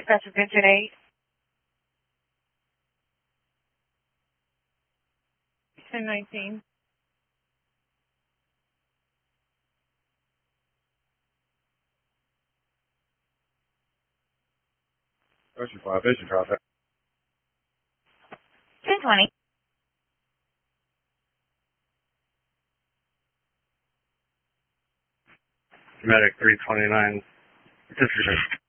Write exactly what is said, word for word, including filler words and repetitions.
Dispatch of Vincent eight. ten nineteen. Ocean five, vision traffic. ten twenty. Medic three twenty-nine. Disposition.